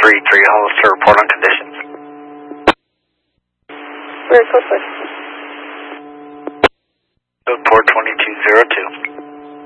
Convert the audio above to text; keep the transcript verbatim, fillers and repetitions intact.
three three Hollister, report on conditions. Very closely. Code four two two zero two.